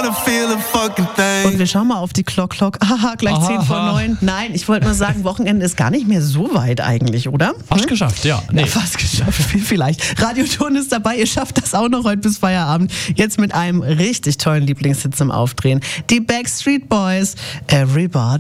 wanna feel a fucking thing. Und wir schauen mal auf die Clock. Haha, gleich 10 vor 9. Nein, ich wollte nur sagen, Wochenende ist gar nicht mehr so weit eigentlich, oder? Fast geschafft, ja. Nee. Ja, fast geschafft, vielleicht. Radioton ist dabei, ihr schafft das auch noch heute bis Feierabend. Jetzt mit einem richtig tollen Lieblingshit zum Aufdrehen. Die Backstreet Boys, Everybody.